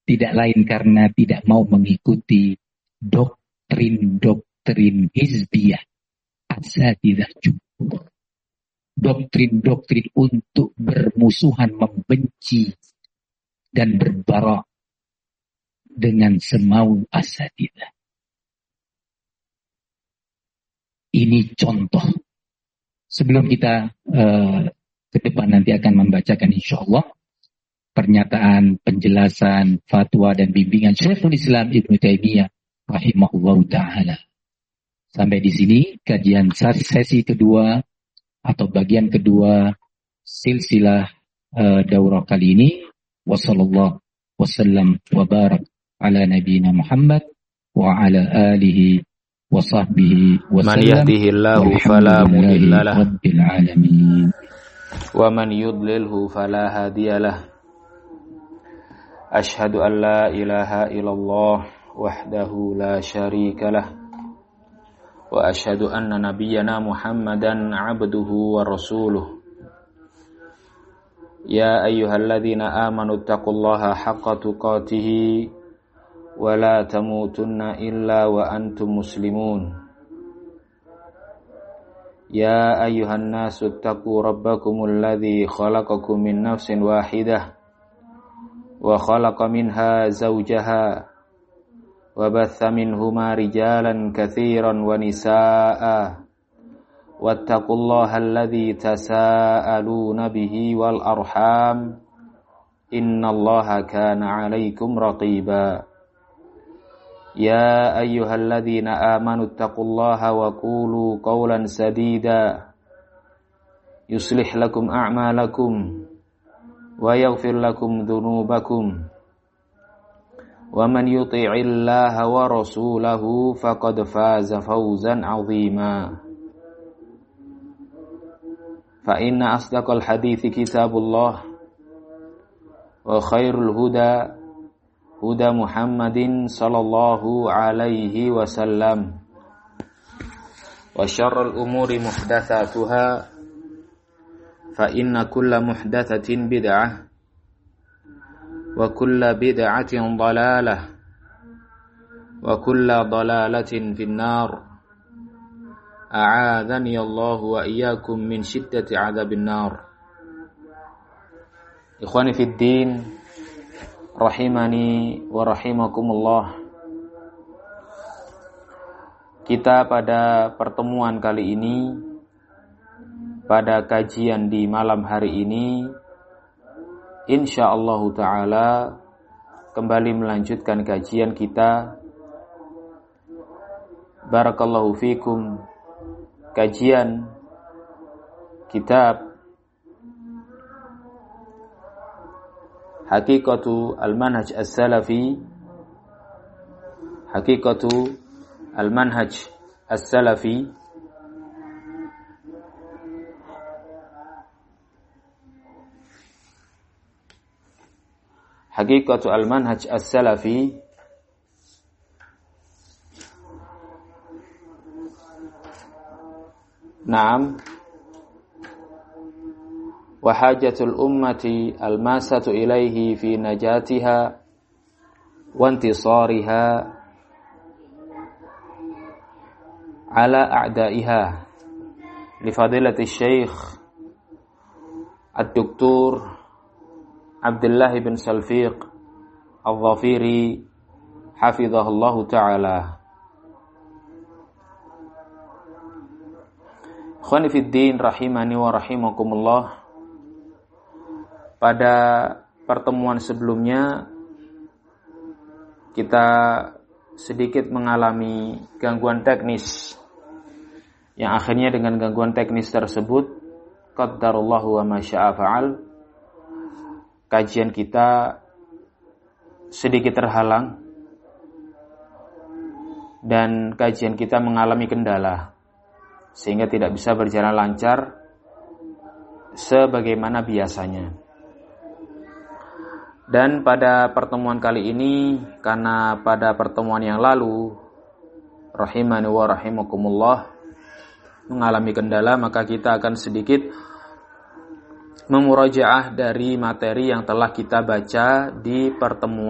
tidak lain karena tidak mau mengikuti doktrin hizbiyah asatidzah jumhur. Doktrin-doktrin untuk bermusuhan, membenci dan berbarok dengan semau asatidzah. Ini contoh. Sebelum kita ke depan nanti akan membacakan insyaallah pernyataan, penjelasan, fatwa dan bimbingan Syekhul Islam Ibnu Taimiyah rahimahullahu taala. Sampai di sini kajian sesi kedua atau bagian kedua silsilah daurah kali ini. Wassallallahu wasallam wa barak ala nabiyyina Muhammad wa ala alihi wa sahbihi wa sallam. Man yahdihillahu fala mudilla lahu rabbil alamin wa man yudlilhu fala hadiyalah. Ashhadu an la ilaha illallah wahdahu la syarika lah wa ashhadu anna nabiyyana Muhammadan abduhu wa rasuluh. Ya ayyuhalladzina amanu taqullaha haqqa tuqatih wa la tamutunna illa wa antum muslimun. Ya ayyuhan nasu taqu rabbakumul ladzi khalaqakum min nafsin wahidah wa khalaqa minha zawjaha wa batha minhuma rijalan katsiran wa nisaa'a wattaqullaha alladzi tasaaluna bihi wal arham innallaha kana 'alaikum raqiba. Ya ayyuhalladzina amanu taqullaha wa qulu qawlan sadida yuslih lakum a'malakum wa yaghfir lakum dhunubakum wa man yuti'illaha wa rasulahu faqad faza fawzan 'azima. Fa inna asdaqal hadithi kitabullah wa khairul huda huda Muhammadin sallallahu alaihi wasallam wa syarrul umuri muhdatsatuha fa inna kulla muhdatsatin bid'ah wa kulla bid'atin dhalalah wa kulla dhalalatin finnar. A'adzani Allah wa iyyakum min syiddati 'adzabin nar. Ikhwani fid din, rahimani wa rahimakumullah. Kita pada pertemuan kali ini, pada kajian di malam hari ini, insyaallah ta'ala kembali melanjutkan kajian kita. Barakallahu fikum. Kajian kitab Haqiqatu al-Manhaj as-Salafi, Haqiqatu al-Manhaj as-Salafi, Haqiqatu al-Manhaj as-Salafi. Naam. Wa hajatul ummati al-masatu ilaihi fi najatiha wa intisariha ala a'daiha li fadilati Syekh Ad-Doktor Abdullah bin Salfiq Al-Dhafiri hafizahullahu ta'ala. Ikhwani fid din, rahimani wa rahimakumullah. Pada pertemuan sebelumnya kita sedikit mengalami gangguan teknis, yang akhirnya dengan gangguan teknis tersebut qaddarullahu wa ma syaa fa'al, kajian kita sedikit terhalang dan kajian kita mengalami kendala sehingga tidak bisa berjalan lancar sebagaimana biasanya. Dan pada pertemuan kali ini, karena pada pertemuan yang lalu rahimani wa rahimakumullah mengalami kendala, maka kita akan sedikit memurajaah dari materi yang telah kita baca di pertemuan